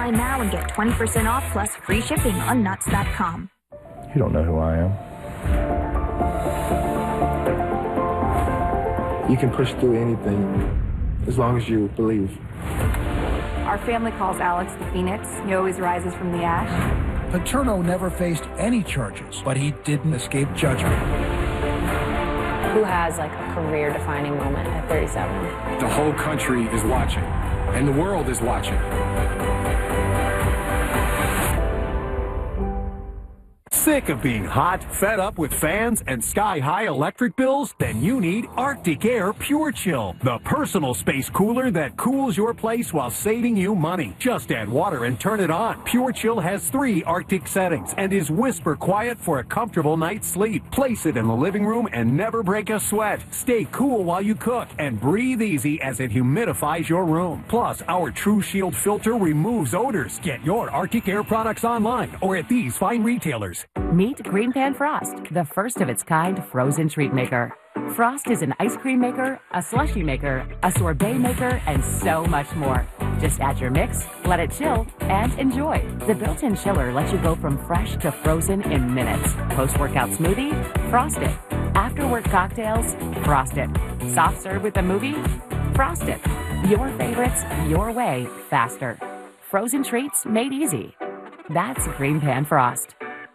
online now and get 20% off plus free shipping on nuts.com. You don't know who I am. You can push through anything as long as you believe. Our family calls Alex the Phoenix. He always rises from the ash. Paterno never faced any charges, but he didn't escape judgment. Who has like a career-defining moment at 37? The whole country is watching, and the world is watching. Sick of being hot, fed up with fans and sky-high electric bills? Then you need Arctic Air Pure Chill, the personal space cooler that cools your place while saving you money. Just add water and turn it on. Pure Chill has 3 Arctic settings and is whisper quiet for a comfortable night's sleep. Place it in the living room and never break a sweat. Stay cool while you cook and breathe easy as it humidifies your room. Plus, our True Shield filter removes odors. Get your Arctic Air products online or at these fine retailers. Meet Green Pan Frost, the first of its kind frozen treat maker. Frost is an ice cream maker, a slushie maker, a sorbet maker, and so much more. Just add your mix, let it chill, and enjoy. The built-in chiller lets you go from fresh to frozen in minutes. Post-workout smoothie? Frost it. After-work cocktails? Frost it. Soft serve with a movie? Frost it. Your favorites, your way, faster. Frozen treats made easy. That's Green Pan Frost.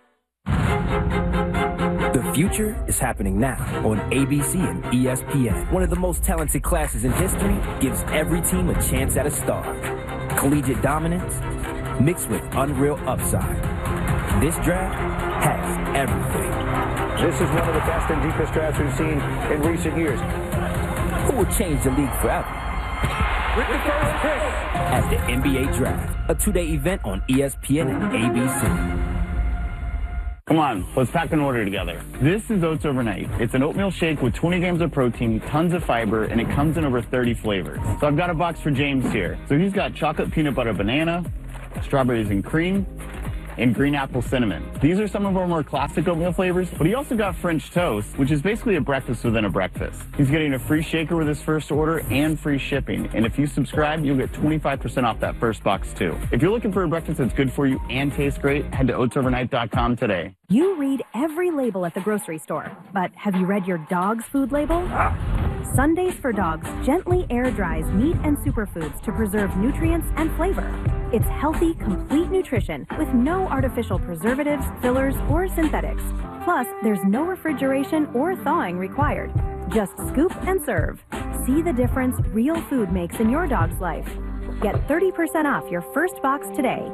The future is happening now on ABC and ESPN. One of the most talented classes in history gives every team a chance at a star. Collegiate dominance mixed with unreal upside. This draft has everything. This is one of the best and deepest drafts we've seen in recent years. Who will change the league forever? With the first pick at the NBA Draft, a 2-day event on ESPN and ABC. Come on, let's pack an order together. This is Oats Overnight. It's an oatmeal shake with 20 grams of protein, tons of fiber, and it comes in over 30 flavors. So I've got a box for James here. So he's got chocolate peanut butter banana, strawberries and cream, and green apple cinnamon. These are some of our more classic oatmeal flavors, but he also got French toast, which is basically a breakfast within a breakfast. He's getting a free shaker with his first order and free shipping. And if you subscribe, you'll get 25% off that first box too. If you're looking for a breakfast that's good for you and tastes great, head to oatsovernight.com today. You read every label at the grocery store, but have you read your dog's food label? Sundays for Dogs gently air dries meat and superfoods to preserve nutrients and flavor. It's healthy, complete nutrition with no artificial preservatives, fillers, or synthetics. Plus, there's no refrigeration or thawing required. Just scoop and serve. See the difference real food makes in your dog's life. Get 30% off your first box today.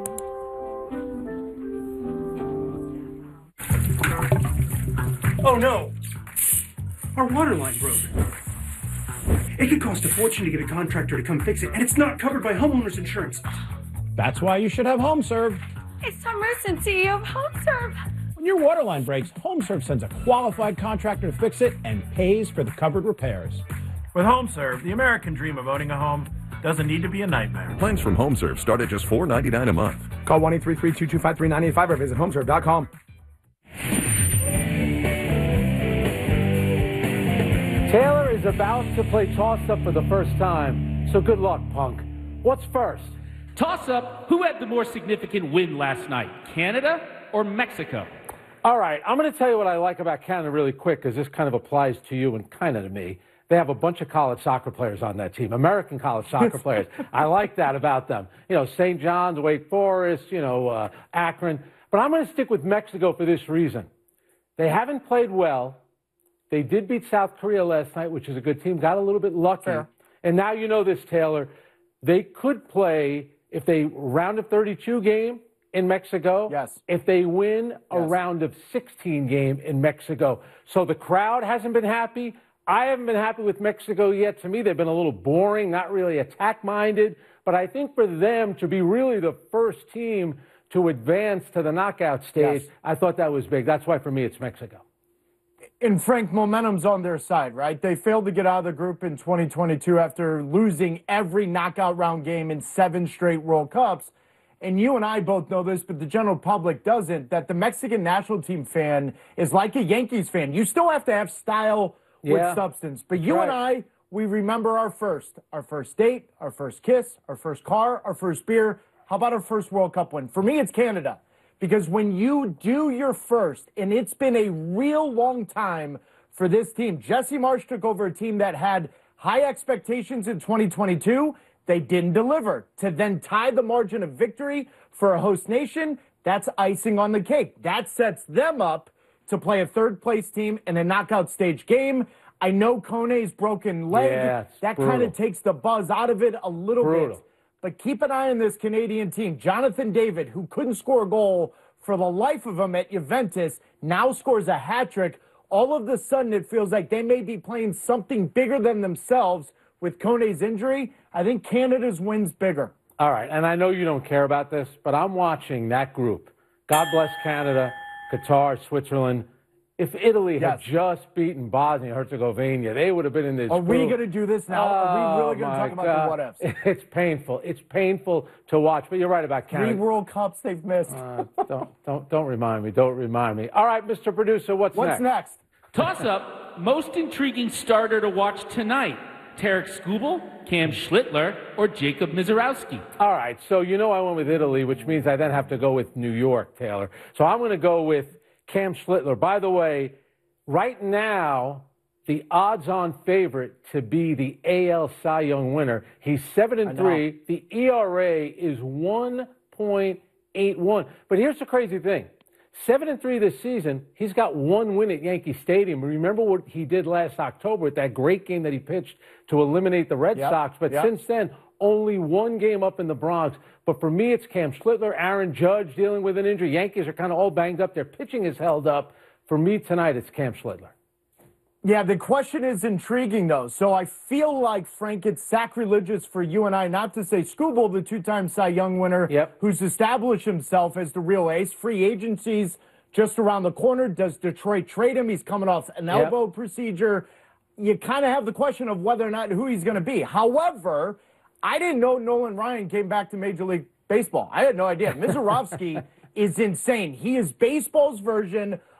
Oh no! Our water line broke. It could cost a fortune to get a contractor to come fix it, and it's not covered by homeowners insurance. That's why you should have HomeServe. It's the emergency of HomeServe. When your water line breaks, HomeServe sends a qualified contractor to fix it and pays for the covered repairs. With HomeServe, the American dream of owning a home doesn't need to be a nightmare. Plans from HomeServe start at just $4.99 a month. Call 1-833-225-3985 or visit homeserve.com. Taylor is about to play toss-up for the first time, so good luck, Punk. What's first? Toss-up, who had the more significant win last night, Canada or Mexico? All right, I'm going to tell you what I like about Canada really quick, because this kind of applies to you and kind of to me. They have a bunch of college soccer players on that team, American college soccer players. I like that about them. You know, St. John's, Wake Forest, Akron. But I'm going to stick with Mexico for this reason. They haven't played well. They did beat South Korea last night, which is a good team, got a little bit lucky. Fair. And now you know this, Taylor. They could play, if they round of 32 game in Mexico, yes. If they win a round of 16 game in Mexico. So the crowd hasn't been happy. I haven't been happy with Mexico yet. To me, they've been a little boring, not really attack-minded. But I think for them to be really the first team to advance to the knockout stage, I thought that was big. That's why, for me, it's Mexico. And Frank, momentum's on their side, right? They failed to get out of the group in 2022 after losing every knockout round game in 7 straight World Cups. And you and I both know this, but the general public doesn't, that the Mexican national team fan is like a Yankees fan. You still have to have style with substance. But you and I, we remember our first date, our first kiss, our first car, our first beer. How about our first World Cup win? For me, it's Canada. Because when you do your first, and it's been a real long time for this team. Jesse Marsch took over a team that had high expectations in 2022. They didn't deliver. To then tie the margin of victory for a host nation, that's icing on the cake. That sets them up to play a third-place team in a knockout stage game. I know Kone's broken leg. Yeah, that kind of takes the buzz out of it a little bit. But keep an eye on this Canadian team. Jonathan David, who couldn't score a goal for the life of him at Juventus, now scores a hat trick. All of a sudden, it feels like they may be playing something bigger than themselves with Kone's injury. I think Canada's win's bigger. All right, and I know you don't care about this, but I'm watching that group. God bless Canada, Qatar, Switzerland. If Italy had just beaten Bosnia-Herzegovina, they would have been in this Are we group. going to do this now? Are we really going to talk about the what-ifs? It's painful. It's painful to watch, but you're right about Canada. 3 World Cups they've missed. Don't remind me. Don't remind me. All right, Mr. Producer, what's next? Toss-up, most intriguing starter to watch tonight. Tarek Skubal, Cam Schlittler, or Jacob Mizorowski? All right, so you know I went with Italy, which means I then have to go with New York, Taylor. So I'm going to go with Cam Schlittler. By the way, right now, the odds-on favorite to be the AL Cy Young winner. He's 7-3. The ERA is 1.81. But here's the crazy thing. 7-3 this season, he's got 1 win at Yankee Stadium. Remember what he did last October with that great game that he pitched to eliminate the Red Sox. But since then, only 1 game up in the Bronx. But for me, it's Cam Schlittler, Aaron Judge dealing with an injury. Yankees are kind of all banged up. Their pitching is held up. For me tonight, it's Cam Schlittler. Yeah, the question is intriguing, though. So I feel like, Frank, it's sacrilegious for you and I not to say Skubal, the 2-time Cy Young winner, who's established himself as the real ace. Free agency's just around the corner. Does Detroit trade him? He's coming off an elbow procedure. You kind of have the question of whether or not who he's going to be. However, I didn't know Nolan Ryan came back to Major League Baseball. I had no idea. Mizorowski is insane. He is baseball's version